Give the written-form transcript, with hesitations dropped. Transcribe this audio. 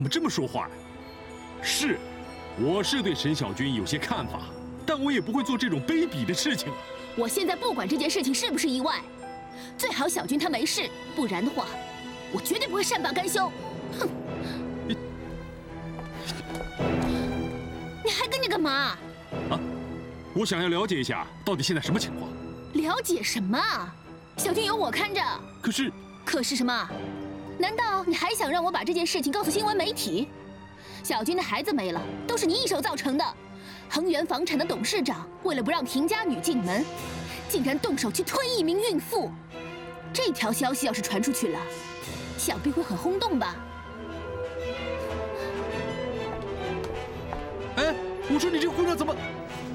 么这么说话呀？是，我是对沈小军有些看法，但我也不会做这种卑鄙的事情啊。 我现在不管这件事情是不是意外，最好小军他没事，不然的话，我绝对不会善罢甘休。哼！你还跟着干嘛？ 啊，我想要了解一下到底现在什么情况。 了解什么啊？小军有我看着。可是什么？难道你还想让我把这件事情告诉新闻媒体？小军的孩子没了，都是你一手造成的。恒源房产的董事长为了不让平家女进门，竟然动手去推一名孕妇。这条消息要是传出去了，想必会很轰动吧？ 哎，我说你这个姑娘怎么……